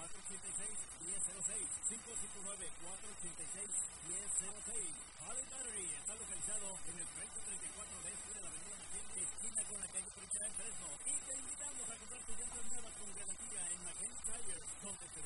559-486-1006. Harley Battery está localizado en el 3034 de este de la avenida Naciente, esquina con la calle Purichera en Fresno. Y te invitamos a comprar tus llantas nuevas con garantía en McKenzie Tires, donde